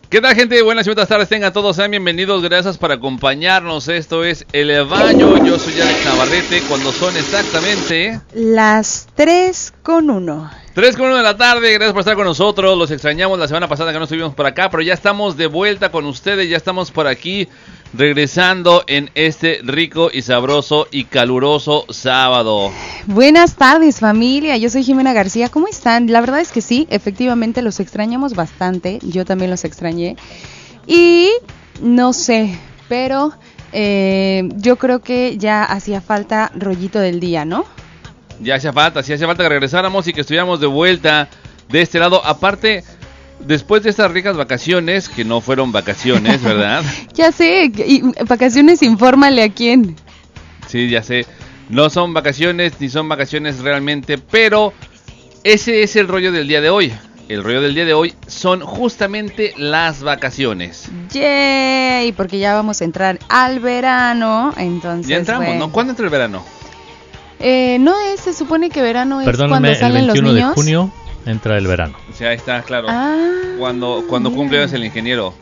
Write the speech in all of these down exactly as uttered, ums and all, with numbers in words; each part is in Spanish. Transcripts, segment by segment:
¿Qué tal, gente? Buenas y buenas tardes, tengan todos, sean bienvenidos, gracias por acompañarnos. Esto es El Baño, yo soy Alex Navarrete, cuando son exactamente las tres con uno. tres con uno de la tarde, gracias por estar con nosotros, los extrañamos la semana pasada que no estuvimos por acá, pero ya estamos de vuelta con ustedes, ya estamos por aquí, regresando en este rico y sabroso y caluroso sábado. Buenas tardes, familia, yo soy Jimena García, ¿cómo están? La verdad es que sí, efectivamente los extrañamos bastante, yo también los extrañé, y no sé, pero eh, yo creo que ya hacía falta rollito del día, ¿no? Ya hacía falta, sí hacía falta que regresáramos y que estuviéramos de vuelta de este lado, aparte... Después de estas ricas vacaciones, que no fueron vacaciones, ¿verdad? Ya sé, y vacaciones, infórmale a quién. Sí, ya sé, no son vacaciones, ni son vacaciones realmente, pero ese es el rollo del día de hoy. El rollo del día de hoy son justamente las vacaciones. ¡Yay! Porque ya vamos a entrar al verano, entonces... Ya entramos, bueno. ¿No? ¿Cuándo entra el verano? Eh, no es, se supone que verano es Perdóname, cuando salen los niños. el veintiuno de junio entra el verano. Sí, ahí está, claro. Ah, cuando cuando cumple el ingeniero.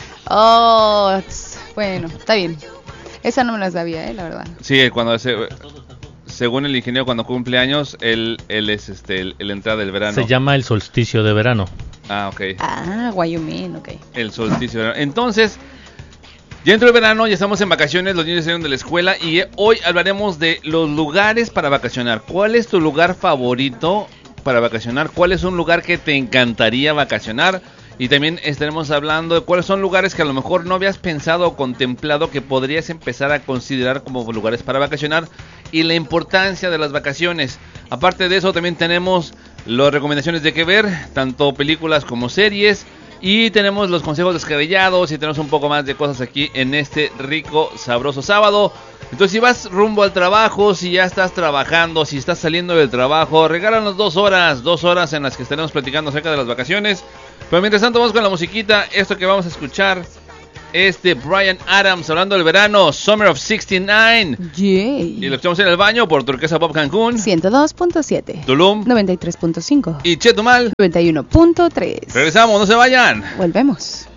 Oh, bueno, está bien. Esa no me la sabía, eh, la verdad. Sí, cuando se, según el ingeniero, cuando cumple años, él, él es este el, el entrada del verano. Se llama el solsticio de verano. Ah, ok. Ah, Wyoming, ok. El solsticio de verano. Entonces, ya entró el verano, ya estamos en vacaciones, los niños salieron de la escuela y hoy hablaremos de los lugares para vacacionar. ¿Cuál es tu lugar favorito para vacacionar? ¿Cuál es un lugar que te encantaría vacacionar? Y también estaremos hablando de cuáles son lugares que a lo mejor no habías pensado o contemplado que podrías empezar a considerar como lugares para vacacionar y la importancia de las vacaciones. Aparte de eso, también tenemos las recomendaciones de qué ver, tanto películas como series, y tenemos los consejos descabellados y tenemos un poco más de cosas aquí en este rico, sabroso sábado. Entonces, si vas rumbo al trabajo, si ya estás trabajando, si estás saliendo del trabajo, regálanos dos horas, dos horas en las que estaremos platicando acerca de las vacaciones. Pero mientras tanto, vamos con la musiquita. Esto que vamos a escuchar es de Bryan Adams, hablando del verano, Summer of sesenta y nueve. Yay. Y lo escuchamos en El Baño por Turquesa Pop Cancún, ciento dos punto siete, Tulum, noventa y tres punto cinco y Chetumal, noventa y uno punto tres. Regresamos, no se vayan. Volvemos.